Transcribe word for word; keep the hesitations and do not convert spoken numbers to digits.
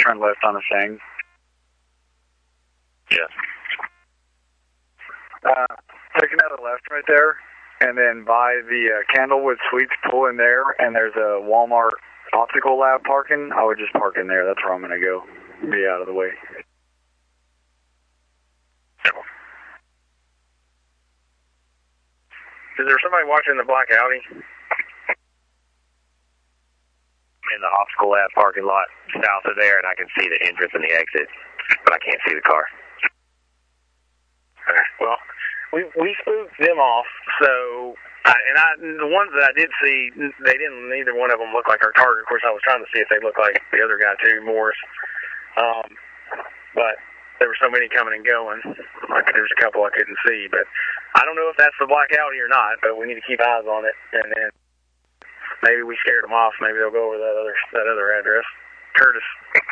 turn left on the Shang. Yeah. Uh, taking out a left right there, and then by the uh, Candlewood Suites, pull in there, and there's a Walmart optical lab parking. I would just park in there. That's where I'm going to go. Be out of the way. Is there somebody watching the black Audi? In the optical lab parking lot south of there, and I can see the entrance and the exit, but I can't see the car. Okay. Well, we we spooked them off, so I, and I the ones that I did see, they didn't. Neither one of them look like our target. Of course, I was trying to see if they looked like the other guy too, Morris. Um, but there were so many coming and going. Like there's a couple I couldn't see, but I don't know if that's the black Audi or not. But we need to keep eyes on it, and then maybe we scared them off. Maybe they'll go over that other that other address. Curtis.